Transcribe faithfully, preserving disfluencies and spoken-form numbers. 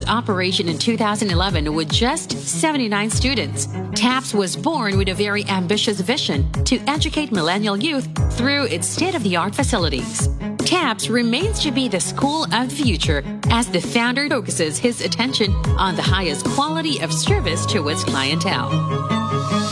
operation in two thousand eleven with just seventy-nine students. TAPS was born with a very ambitious vision to educate millennial youth through its state-of-the-art facilities. TAPS remains to be the school of the future as the founder focuses his attention on the highest quality of service to its clientele.